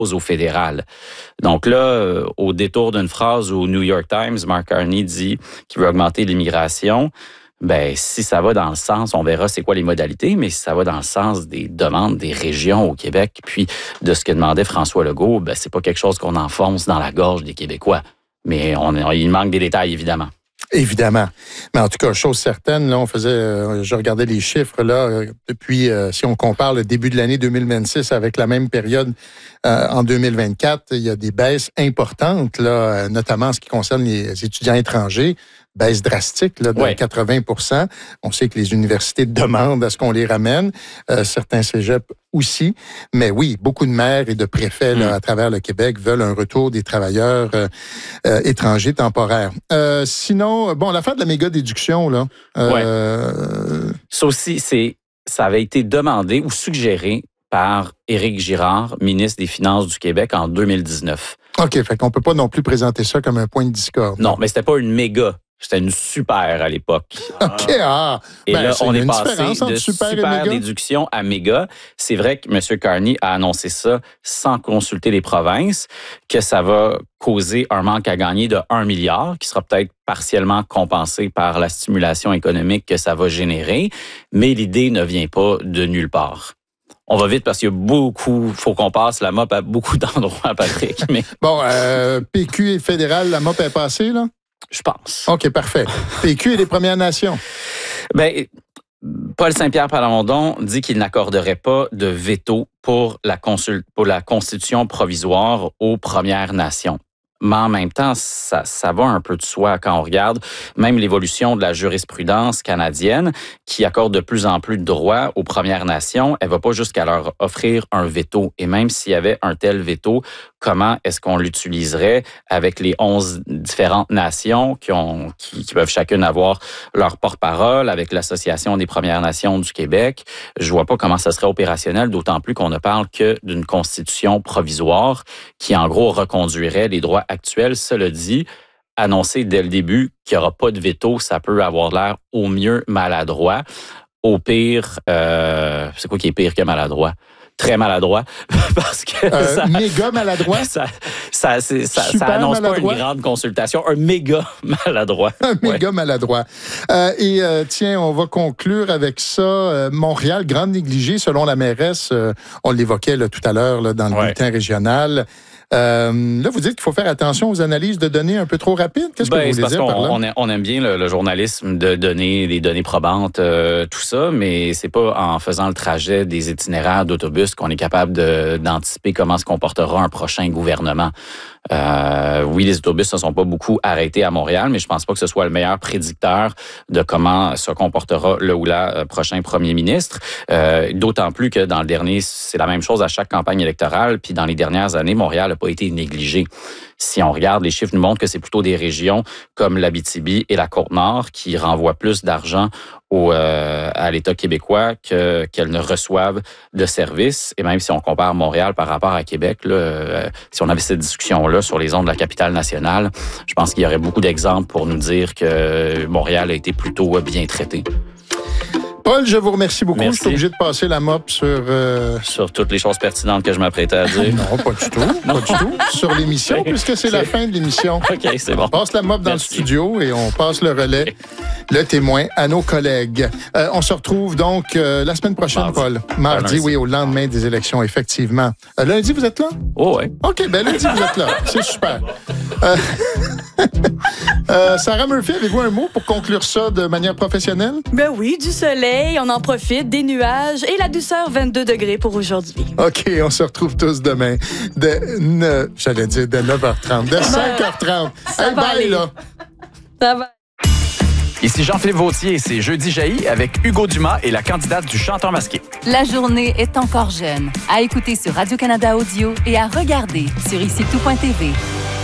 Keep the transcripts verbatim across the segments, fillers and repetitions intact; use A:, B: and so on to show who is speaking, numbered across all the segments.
A: au fédéral. Donc là, euh, au détour d'une phrase au New York Times, Mark Carney dit qu'il veut augmenter l'immigration. Ben, si ça va dans le sens, on verra c'est quoi les modalités, mais si ça va dans le sens des demandes des régions au Québec, puis de ce que demandait François Legault, ben, c'est pas quelque chose qu'on enfonce dans la gorge des Québécois. Mais on, on, il manque des détails, évidemment.
B: Évidemment. Mais en tout cas, chose certaine, là, on faisait, euh, je regardais les chiffres, là, euh, depuis, euh, si on compare le début de l'année deux mille vingt-six avec la même période euh, en deux mille vingt-quatre, il y a des baisses importantes, là, euh, notamment en ce qui concerne les étudiants étrangers. Baisse drastique là, de ouais. quatre-vingts pour cent. On sait que les universités demandent à ce qu'on les ramène, euh, certains cégeps aussi. Mais oui, beaucoup de maires et de préfets là, mmh. à travers le Québec veulent un retour des travailleurs euh, euh, étrangers temporaires. Euh, sinon, bon, l'affaire de la méga-déduction, là. Euh,
A: ouais. Ça aussi, c'est, ça avait été demandé ou suggéré par Éric Girard, ministre des Finances du Québec, en deux mille dix-neuf.
B: OK, fait qu'on peut pas non plus présenter ça comme un point de discorde.
A: Non, mais c'était pas une méga. C'était une super à l'époque.
B: OK, ah!
A: Et
B: ben,
A: là, on est passé de
B: super,
A: super déduction à méga. C'est vrai que M. Carney a annoncé ça sans consulter les provinces, que ça va causer un manque à gagner de un milliard, qui sera peut-être partiellement compensé par la stimulation économique que ça va générer. Mais l'idée ne vient pas de nulle part. On va vite parce qu'il y a beaucoup, il faut qu'on passe la mop à beaucoup d'endroits, Patrick. Mais...
B: bon, euh, P Q et fédéral, la mop est passée, là?
A: Je pense.
B: OK, parfait. P Q et les Premières Nations.
A: Bien, Paul Saint-Pierre Plamondon dit qu'il n'accorderait pas de veto pour la, consul- pour la constitution provisoire aux Premières Nations. Mais en même temps, ça, ça va un peu de soi quand on regarde même l'évolution de la jurisprudence canadienne qui accorde de plus en plus de droits aux Premières Nations. Elle ne va pas jusqu'à leur offrir un veto. Et même s'il y avait un tel veto, comment est-ce qu'on l'utiliserait avec les onze différentes nations qui, ont, qui, qui peuvent chacune avoir leur porte-parole, avec l'Association des Premières Nations du Québec? Je vois pas comment ça serait opérationnel, d'autant plus qu'on ne parle que d'une constitution provisoire qui, en gros, reconduirait les droits actuels. Cela dit, annoncer dès le début qu'il n'y aura pas de veto, ça peut avoir l'air au mieux maladroit. Au pire, euh, c'est quoi qui est pire que maladroit? Très maladroit, parce que
B: euh,
A: ça...
B: Méga maladroit?
A: Ça, ça, c'est, ça, ça annonce maladroit. Pas une grande consultation, un méga maladroit.
B: Un méga
A: ouais.
B: maladroit. Euh, et euh, tiens, on va conclure avec ça. Euh, Montréal, grande négligée, selon la mairesse, euh, on l'évoquait là, tout à l'heure là, dans le ouais. bulletin régional. Euh, là, vous dites qu'il faut faire attention aux analyses de données un peu trop rapides. Qu'est-ce
A: ben,
B: que vous voulez dire par là?
A: On, on aime bien le, le journalisme de données, les données probantes, euh, tout ça, mais c'est pas en faisant le trajet des itinéraires d'autobus qu'on est capable de, d'anticiper comment se comportera un prochain gouvernement. Euh, oui, les autobus ne sont pas beaucoup arrêtés à Montréal, mais je pense pas que ce soit le meilleur prédicteur de comment se comportera le ou la euh, prochain premier ministre. Euh, d'autant plus que dans le dernier, c'est la même chose à chaque campagne électorale, puis dans les dernières années, Montréal n'a pas été négligé. Si on regarde, les chiffres nous montrent que c'est plutôt des régions comme l'Abitibi et la Côte-Nord qui renvoient plus d'argent au, euh, à l'État québécois que, qu'elles ne reçoivent de services. Et même si on compare Montréal par rapport à Québec, là, euh, si on avait cette discussion-là sur les ondes de la capitale nationale, je pense qu'il y aurait beaucoup d'exemples pour nous dire que Montréal a été plutôt bien traité.
B: Paul, je vous remercie beaucoup.
A: Merci.
B: Je suis obligé de passer la mop sur... Euh...
A: Sur toutes les choses pertinentes que je m'apprêtais à dire.
B: Non, pas du tout. Pas du tout. Sur l'émission, puisque c'est la fin de l'émission.
A: OK, c'est bon.
B: On passe la mop dans
A: Merci.
B: le studio et on passe le relais, okay. le témoin, à nos collègues. Euh, on se retrouve donc euh, la semaine prochaine, Mardi. Paul. Mardi, oui, au lendemain des élections, effectivement. Euh, lundi, vous êtes là?
A: Oh, oui.
B: OK, ben lundi, vous êtes là. C'est super. Euh... euh, Sarah Murphy, avez-vous un mot pour conclure ça de manière professionnelle?
C: Ben oui, du soleil, on en profite, des nuages et la douceur vingt-deux degrés pour aujourd'hui.
B: OK, on se retrouve tous demain. De, ne, j'allais dire de neuf heures trente, de cinq heures trente.
C: Ça
B: hey,
C: va
B: bye,
C: aller.
B: là.
C: Ça va.
D: Ici Jean-Philippe Vautier et c'est Jeudi jaillit avec Hugo Dumas et la candidate du chanteur masqué.
E: La journée est encore jeune. À écouter sur Radio-Canada Audio et à regarder sur ici tout point t v.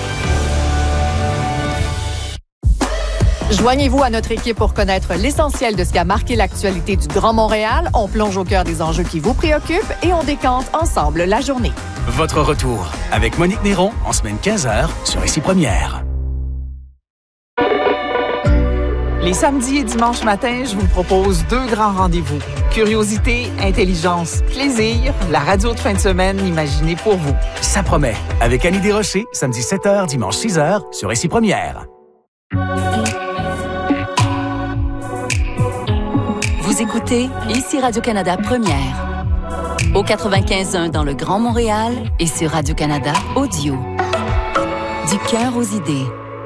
F: Joignez-vous à notre équipe pour connaître l'essentiel de ce qui a marqué l'actualité du Grand Montréal. On plonge au cœur des enjeux qui vous préoccupent et on décante ensemble la journée.
D: Votre retour avec Monique Néron en semaine quinze heures sur Ici Première.
G: Les samedis et dimanches matins, je vous propose deux grands rendez-vous. Curiosité, intelligence, plaisir, la radio de fin de semaine imaginée pour vous.
H: Ça promet. Avec Annie Desrochers, samedi sept heures, dimanche six heures, sur Ici Première.
E: Vous écoutez Ici Radio-Canada Première. Au quatre-vingt-quinze point un dans le Grand Montréal et sur Radio-Canada Audio. Du cœur aux idées.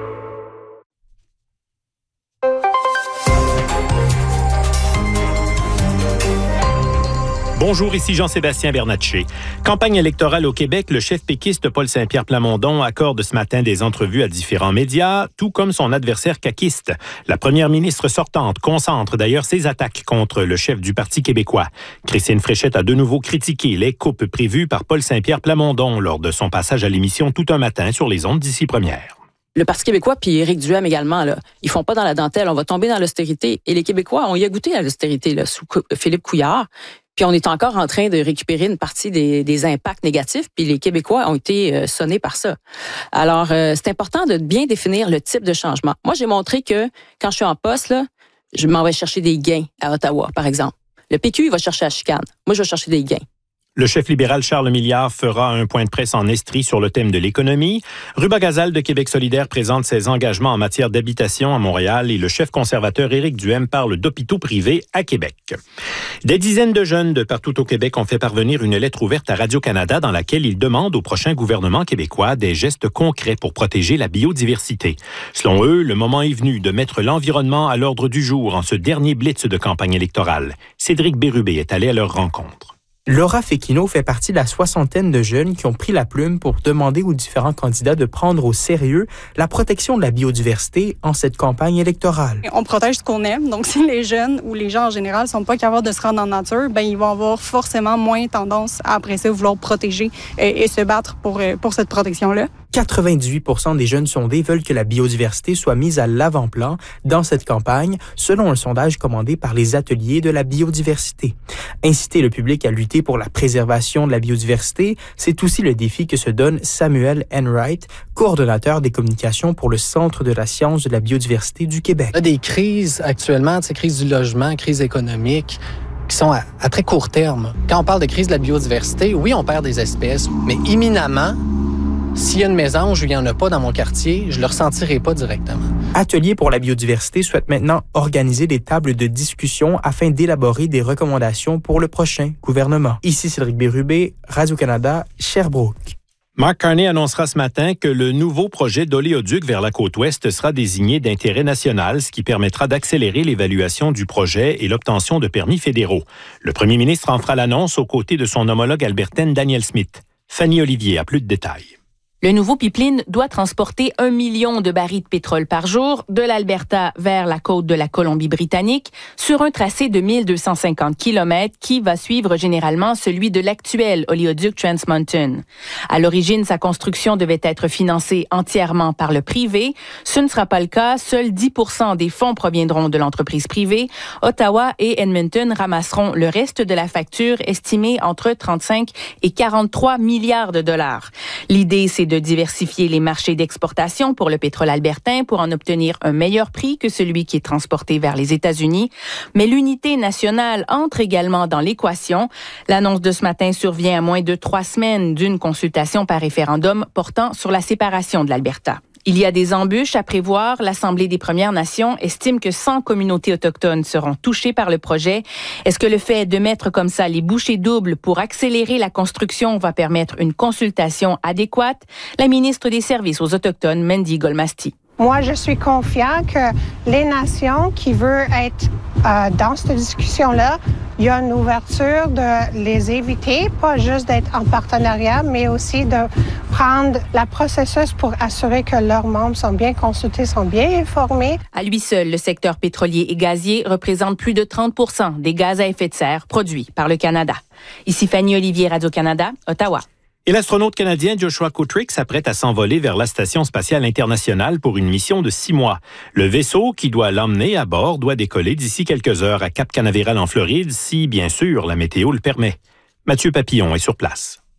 I: Bonjour, ici Jean-Sébastien Bernatchez. Campagne électorale au Québec, le chef péquiste Paul Saint-Pierre Plamondon accorde ce matin des entrevues à différents médias, tout comme son adversaire caquiste. La première ministre sortante concentre d'ailleurs ses attaques contre le chef du Parti québécois. Christine Fréchette a de nouveau critiqué les coupes prévues par Paul Saint-Pierre Plamondon lors de son passage à l'émission Tout un matin sur les ondes d'Ici Première.
J: Le Parti québécois puis Éric Duhem également, là, ils font pas dans la dentelle, on va tomber dans l'austérité. Et les Québécois ont y a goûté à l'austérité là, sous Philippe Couillard. Puis on est encore en train de récupérer une partie des, des impacts négatifs, puis les Québécois ont été euh, sonnés par ça. Alors, euh, c'est important de bien définir le type de changement. Moi, j'ai montré que quand je suis en poste, là, je m'en vais chercher des gains à Ottawa, par exemple. Le P Q, il va chercher la chicane. Moi, je vais chercher des gains.
I: Le chef libéral Charles Milliard fera un point de presse en Estrie sur le thème de l'économie. Ruba Gazal de Québec solidaire présente ses engagements en matière d'habitation à Montréal et le chef conservateur Éric Duhem parle d'hôpitaux privés à Québec. Des dizaines de jeunes de partout au Québec ont fait parvenir une lettre ouverte à Radio-Canada dans laquelle ils demandent au prochain gouvernement québécois des gestes concrets pour protéger la biodiversité. Selon eux, le moment est venu de mettre l'environnement à l'ordre du jour en ce dernier blitz de campagne électorale. Cédric Bérubé est allé à leur rencontre.
K: Laura Fekino fait partie de la soixantaine de jeunes qui ont pris la plume pour demander aux différents candidats de prendre au sérieux la protection de la biodiversité en cette campagne électorale.
L: On protège ce qu'on aime, donc si les jeunes ou les gens en général ne sont pas capables de se rendre en nature, ben ils vont avoir forcément moins tendance à après ça vouloir protéger et, et se battre pour, pour cette protection-là.
K: quatre-vingt-dix-huit pour cent des jeunes sondés veulent que la biodiversité soit mise à l'avant-plan dans cette campagne, selon un sondage commandé par les ateliers de la biodiversité. Inciter le public à lutter pour la préservation de la biodiversité, c'est aussi le défi que se donne Samuel Enright, coordonnateur des communications pour le Centre de la science de la biodiversité du Québec.
M: Il y a des crises actuellement, ces crises du logement, crise économique, qui sont à, à très court terme. Quand on parle de crise de la biodiversité, oui, on perd des espèces, mais imminemment, s'il y a une mésange ou il n'y en a pas dans mon quartier, je ne le ressentirai pas directement.
K: Atelier pour la biodiversité souhaite maintenant organiser des tables de discussion afin d'élaborer des recommandations pour le prochain gouvernement. Ici Cédric Bérubé, Radio-Canada, Sherbrooke.
I: Mark Carney annoncera ce matin que le nouveau projet d'oléoduc vers la côte ouest sera désigné d'intérêt national, ce qui permettra d'accélérer l'évaluation du projet et l'obtention de permis fédéraux. Le premier ministre en fera l'annonce aux côtés de son homologue albertaine Danielle Smith. Fanny Olivier a plus de détails.
N: Le nouveau pipeline doit transporter un million de barils de pétrole par jour de l'Alberta vers la côte de la Colombie-Britannique sur un tracé de mille deux cent cinquante kilomètres qui va suivre généralement celui de l'actuel oléoduc Trans Mountain. À l'origine, sa construction devait être financée entièrement par le privé. Ce ne sera pas le cas. Seuls dix pour cent des fonds proviendront de l'entreprise privée. Ottawa et Edmonton ramasseront le reste de la facture estimée entre trente-cinq et quarante-trois milliards de dollars. L'idée, c'est de diversifier les marchés d'exportation pour le pétrole albertain pour en obtenir un meilleur prix que celui qui est transporté vers les États-Unis. Mais l'unité nationale entre également dans l'équation. L'annonce de ce matin survient à moins de trois semaines d'une consultation par référendum portant sur la séparation de l'Alberta. Il y a des embûches à prévoir. L'Assemblée des Premières Nations estime que cent communautés autochtones seront touchées par le projet. Est-ce que le fait de mettre comme ça les bouchées doubles pour accélérer la construction va permettre une consultation adéquate? La ministre des Services aux Autochtones, Mandy Golmasti.
O: Moi, je suis confiant que les nations qui veulent être euh, dans cette discussion-là, il y a une ouverture de les éviter, pas juste d'être en partenariat, mais aussi de prendre le processus pour assurer que leurs membres sont bien consultés, sont bien informés.
N: À lui seul, le secteur pétrolier et gazier représente plus de trente pour cent des gaz à effet de serre produits par le Canada. Ici Fanny Olivier, Radio-Canada, Ottawa.
I: Et l'astronaute canadien Joshua Kutrick s'apprête à s'envoler vers la Station spatiale internationale pour une mission de six mois. Le vaisseau qui doit l'emmener à bord doit décoller d'ici quelques heures à Cap Canaveral en Floride, si bien sûr la météo le permet. Mathieu Papillon est sur place.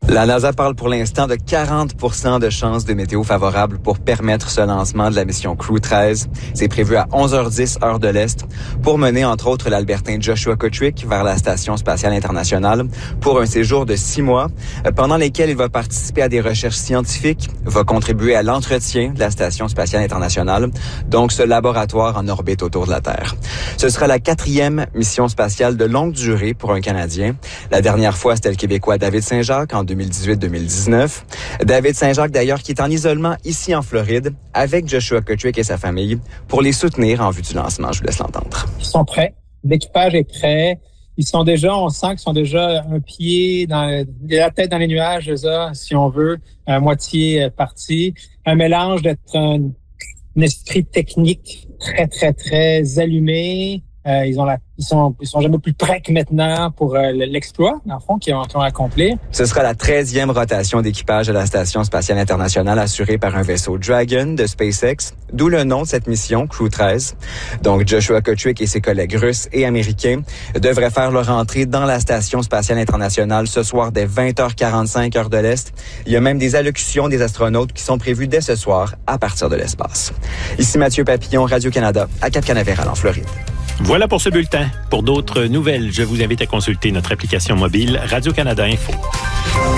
P: La NASA parle pour l'instant de quarante pour cent de chances de météo favorable pour permettre ce lancement de la mission Crew treize. C'est prévu à onze heures dix, heure de l'Est, pour mener entre autres l'Albertain Joshua Cuttrick vers la Station spatiale internationale pour un séjour de six mois, pendant lesquels il va participer à des recherches scientifiques, va contribuer à l'entretien de la Station spatiale internationale, donc ce laboratoire en orbite autour de la Terre. Ce sera la quatrième mission spatiale de longue durée pour un Canadien. La dernière fois, c'était le Québécois David Saint-Jacques en deux mille dix-huit deux mille dix-neuf. David Saint-Jacques, d'ailleurs, qui est en isolement ici en Floride avec Joshua Cuttrick et sa famille pour les soutenir en vue du lancement. Je vous laisse l'entendre.
Q: Ils sont prêts. L'équipage est prêt. Ils sont déjà, on sent qu'ils sont déjà un pied dans la tête dans les nuages, ça, si on veut, à moitié parti. Un mélange d'être un, un esprit technique très, très, très allumé. Euh, ils ont la, ils sont, ils sont jamais plus prêts que maintenant pour euh, l'exploit, dans le fond, qu'ils ont, qu'ils ont accompli.
P: Ce sera la treizième rotation d'équipage de la Station spatiale internationale assurée par un vaisseau Dragon de SpaceX, d'où le nom de cette mission, Crew treize. Donc, Joshua Cuttrick et ses collègues russes et américains devraient faire leur entrée dans la Station spatiale internationale ce soir dès vingt heures quarante-cinq, heure de l'Est. Il y a même des allocutions des astronautes qui sont prévues dès ce soir à partir de l'espace. Ici Mathieu Papillon, Radio-Canada, à Cap-Canaveral, en Floride.
I: Voilà pour ce bulletin. Pour d'autres nouvelles, je vous invite à consulter notre application mobile Radio-Canada Info.